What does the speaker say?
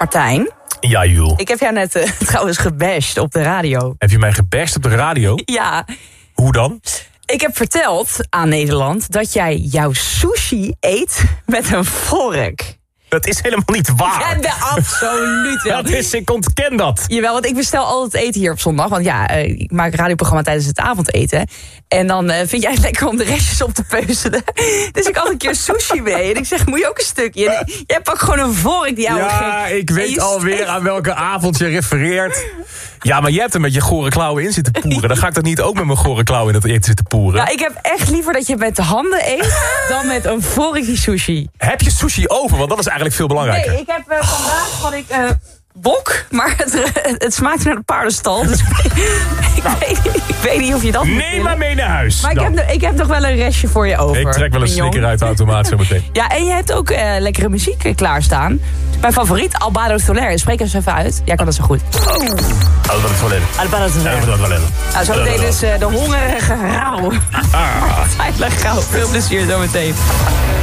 Martijn. Ja, joh. Ik heb jou net trouwens gebashed op de radio. Heb je mij gebashed op de radio? Ja. Hoe dan? Ik heb verteld aan Nederland dat jij jouw sushi eet met een vork. Dat is helemaal niet waar. Ja, absoluut wel. Ik ontken dat. Jawel, want ik bestel altijd eten hier op zondag. Want ja, ik maak een radioprogramma tijdens het avondeten. En dan vind jij het lekker om de restjes op te peuzelen. Dus ik had een keer sushi mee. En ik zeg, moet je ook een stukje? Jij pakt gewoon een vork die oude Ja, ik weet alweer aan welke avond je refereert. Ja, maar jij hebt er met je gore klauwen in zitten poeren. Dan ga ik dat niet ook met mijn gore klauwen in het eten zitten poeren. Ja, ik heb echt liever dat je met de handen eet dan met een vorkje sushi. Heb je sushi over? Want dat is eigenlijk veel belangrijker. Nee, ik heb vandaag bok, maar het smaakt naar de paardenstal. Dus ik weet niet of je dat Neem maar mee naar huis. Maar ik heb nog wel een restje voor je over. Ik trek wel een snicker uit de automaat zo meteen. Ja, en je hebt ook lekkere muziek klaarstaan. Mijn favoriet, Alvaro Soler. Spreek eens even uit. Jij kan dat zo goed. Alvaro Soler. Alvaro Soler. Nou, zo meteen dus de hongerige Rauw. Martijn Grauw. Veel plezier zo meteen.